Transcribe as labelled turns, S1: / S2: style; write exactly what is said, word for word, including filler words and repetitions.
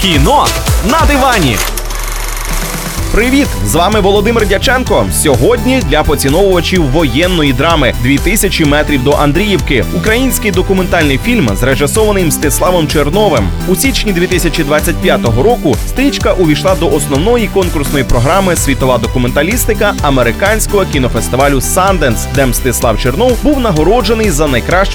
S1: Кіно на дивані. Привіт! З вами Володимир Дяченко. Сьогодні для поціновувачів воєнної драми «дві тисячі метрів до Андріївки». Український документальний фільм, зрежисований Мстиславом Черновим. У січні дві тисячі двадцять п'ятого року стрічка увійшла до основної конкурсної програми «Світова документалістика» американського кінофестивалю «Санденс», де Мстислав Чернов був нагороджений за найкращу